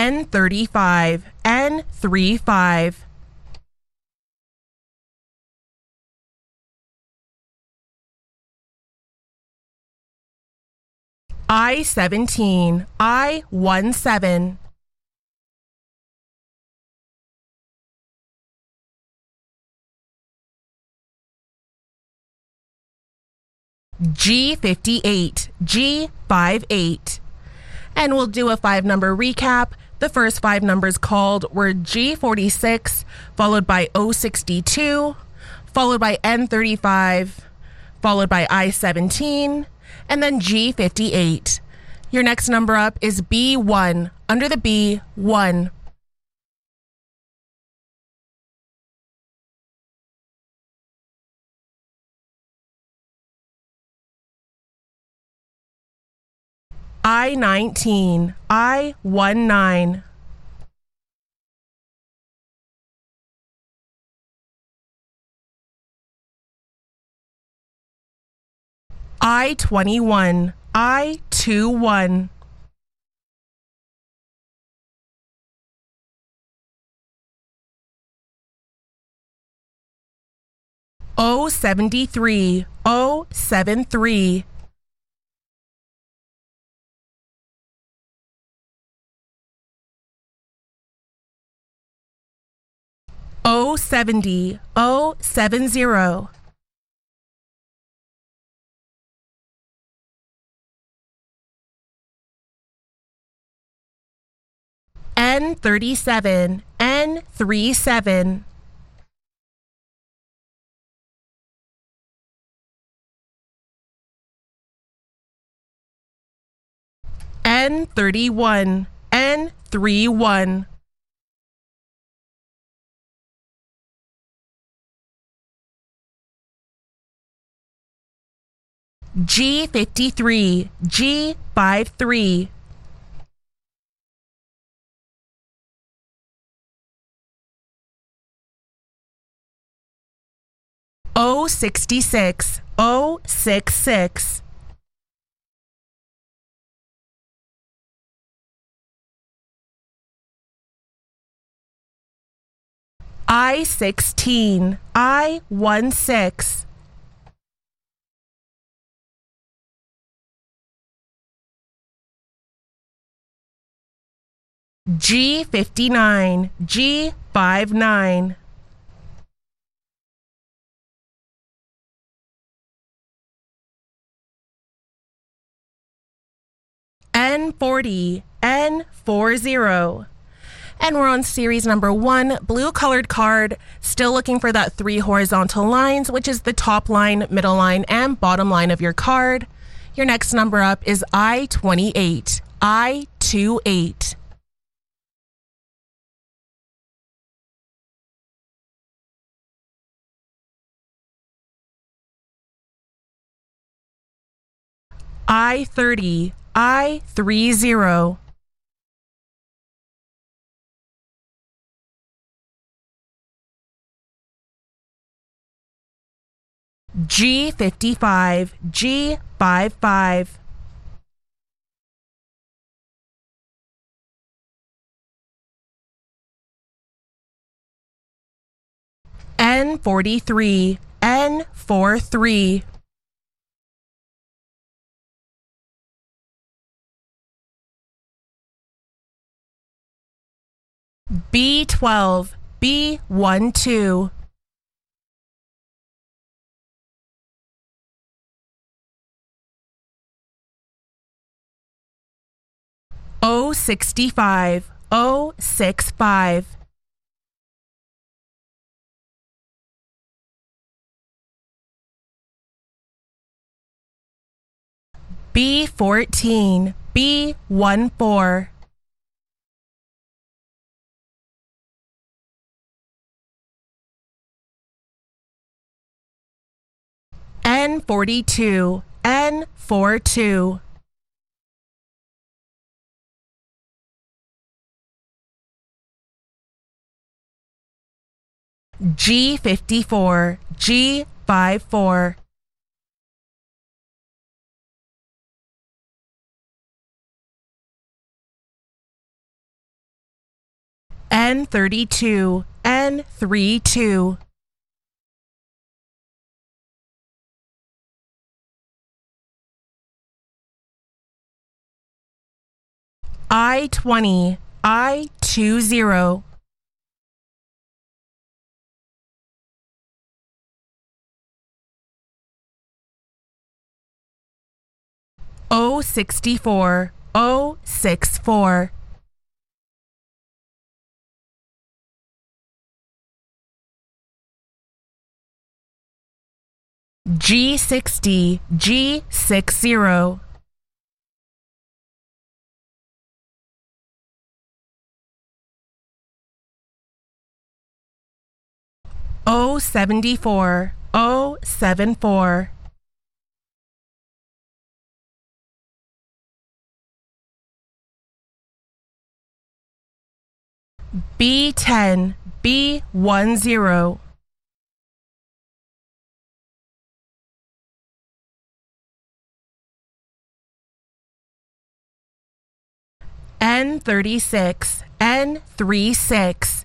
N35, N35. I-17, I-17. G58, G58. And we'll do a 5-number recap. The first 5 numbers called were G46, followed by O62, followed by N35, followed by I-17, and then G58. Your next number up is B1, under the B, 1. I-19, I-19. I-21, I-21. O73, O73. O70, O70. N37, N37. N31, N31. G53, G53. O66, O66. I-16, I-16. G59, G59. N40, N40. And we're on series number 1, blue colored card, still looking for that 3 horizontal lines, which is the top line, middle line, and bottom line of your card. Your next number up is I-28, I-28. I-30, I-30. G55, G55. N43, N43. B12, B12. O65, O65. B14, B14. N42, N42. G54, G54. N32, N32. I-20, I-20. O64, O64. G60, G60. O74, O74. B10, B10. N36, N36.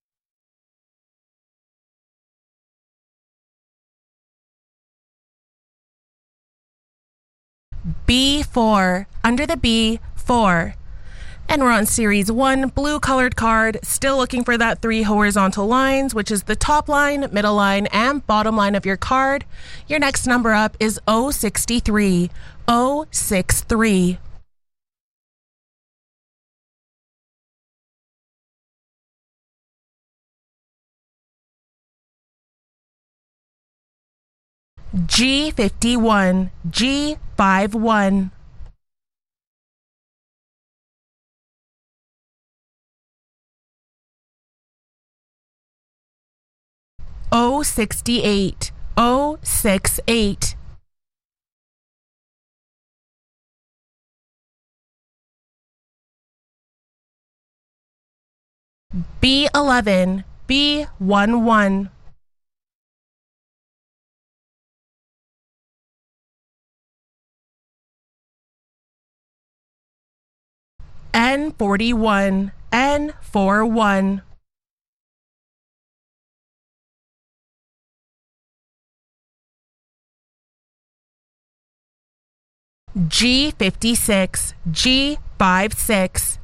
B4, under the B, 4. And we're on series 1, blue colored card, still looking for that 3 horizontal lines, which is the top line, middle line, and bottom line of your card. Your next number up is O63, O63. G51, G51. O68, O68. B11, B11. N41, N41. G56, G56.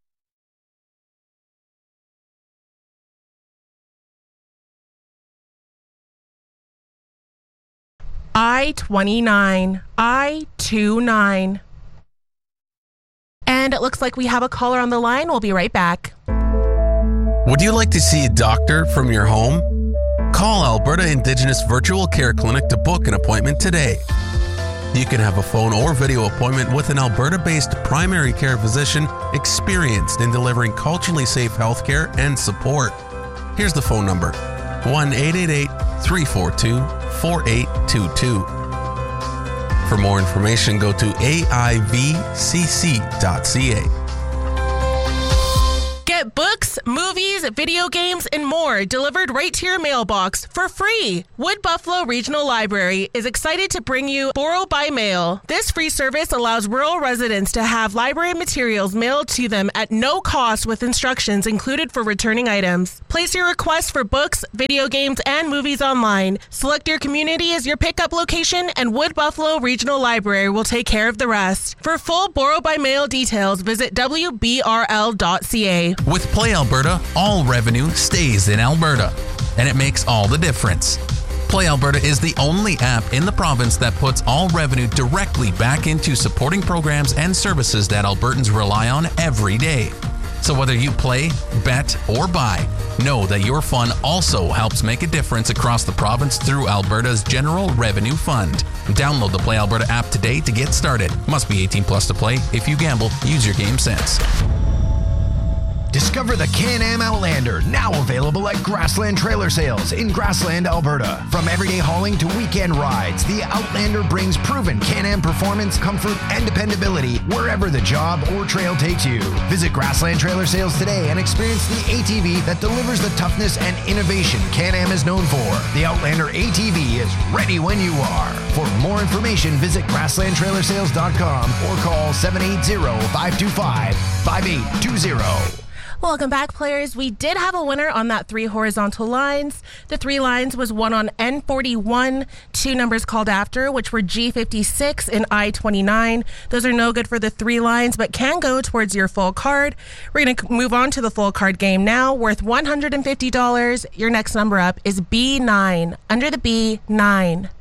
I-29, I-29. And it looks like we have a caller on the line. We'll be right back. Would you like to see a doctor from your home? Call Alberta Indigenous Virtual Care Clinic to book an appointment today. You can have a phone or video appointment with an Alberta-based primary care physician experienced in delivering culturally safe healthcare and support. Here's the phone number, 1-888-342-4822. For more information, go to aivcc.ca. Get books, movies, video games, and more delivered right to your mailbox for free. Wood Buffalo Regional Library is excited to bring you Borrow by Mail. This free service allows rural residents to have library materials mailed to them at no cost with instructions included for returning items. Place your request for books, video games, and movies online. Select your community as your pickup location, and Wood Buffalo Regional Library will take care of the rest. For full Borrow by Mail details, visit wbrl.ca. With Play Alberta, all revenue stays in Alberta, and it makes all the difference. Play Alberta is the only app in the province that puts all revenue directly back into supporting programs and services that Albertans rely on every day. So whether you play, bet, or buy, know that your fun also helps make a difference across the province through Alberta's General Revenue Fund. Download the Play Alberta app today to get started. Must be 18 plus to play. If you gamble, use your game sense. Discover the Can-Am Outlander, now available at Grassland Trailer Sales in Grassland, Alberta. From everyday hauling to weekend rides, the Outlander brings proven Can-Am performance, comfort, and dependability wherever the job or trail takes you. Visit Grassland Trailer Sales today and experience the ATV that delivers the toughness and innovation Can-Am is known for. The Outlander ATV is ready when you are. For more information, visit grasslandtrailersales.com or call 780-525-5820. Welcome back, players. We did have a winner on that 3 horizontal lines. The 3 lines was one on N41, 2 numbers called after, which were G56 and I29. Those are no good for the 3 lines, but can go towards your full card. We're going to move on to the full card game now, worth $150. Your next number up is B9, under the B, 9.